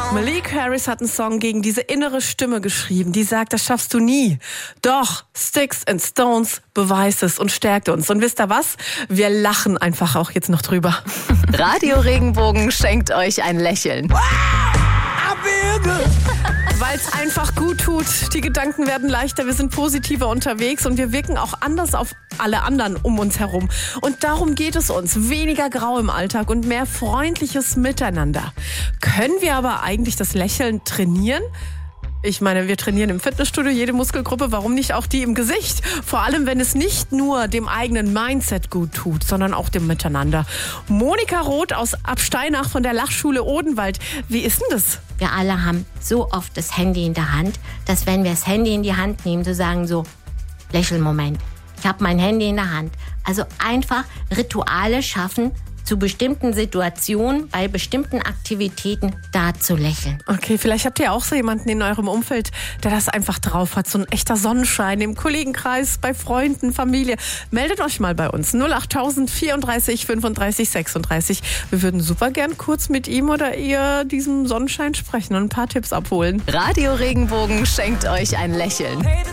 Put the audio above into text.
Malik Harris hat einen Song gegen diese innere Stimme geschrieben, die sagt, das schaffst du nie. Doch, Sticks and Stones beweist es und stärkt uns. Und wisst ihr was? Wir lachen einfach auch jetzt noch drüber. Radio Regenbogen schenkt euch ein Lächeln. Weil es einfach gut tut. Die Gedanken werden leichter, wir sind positiver unterwegs und wir wirken auch anders auf alle anderen um uns herum. Und darum geht es uns. Weniger Grau im Alltag und mehr freundliches Miteinander. Können wir aber eigentlich das Lächeln trainieren? Ich meine, wir trainieren im Fitnessstudio jede Muskelgruppe, warum nicht auch die im Gesicht? Vor allem, wenn es nicht nur dem eigenen Mindset gut tut, sondern auch dem Miteinander. Monika Roth aus Absteinach von der Lachschule Odenwald. Wie ist denn das? Wir alle haben so oft das Handy in der Hand, dass wenn wir das Handy in die Hand nehmen, zu sagen so, Lächelmoment, ich habe mein Handy in der Hand. Also einfach Rituale schaffen, zu bestimmten Situationen, bei bestimmten Aktivitäten da zu lächeln. Okay, vielleicht habt ihr auch so jemanden in eurem Umfeld, der das einfach drauf hat. So ein echter Sonnenschein im Kollegenkreis, bei Freunden, Familie. Meldet euch mal bei uns. 08000 34 35 36. Wir würden super gern kurz mit ihm oder ihr diesem Sonnenschein sprechen und ein paar Tipps abholen. Radio Regenbogen schenkt euch ein Lächeln.